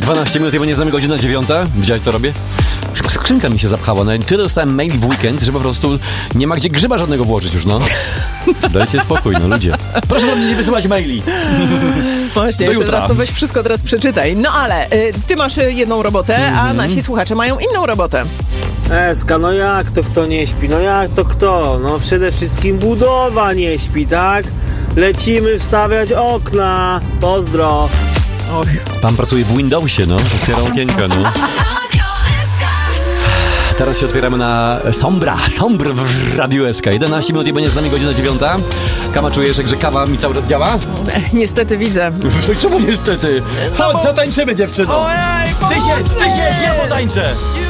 12 minut, bo nie znamy godzina 9. Widziałeś, co robię? Skrzynka mi się zapchała. Tyle dostałem maili w weekend, że po prostu nie ma gdzie grzyba żadnego włożyć już, no. Dajcie spokój, no ludzie. Proszę wam nie wysyłać maili. Właśnie, jeszcze teraz to weź wszystko teraz przeczytaj. No ale ty masz jedną robotę, a nasi słuchacze mają inną robotę. Eska, no jak to kto nie śpi? No jak to kto? No przede wszystkim budowa nie śpi, tak? Lecimy wstawiać okna. Pozdro. Och. Pan pracuje w Windowsie, no. Otwiera okienka, no. Teraz się otwieramy na Sombr w Radiu SK. 11 minut i będzie z nami godzina 9. Kama, czujesz, że kawa mi cały czas działa? Niestety widzę. Czemu niestety? Chodź, zatańczymy, dziewczyno. Ojej, Ty siedź, ja potańczę.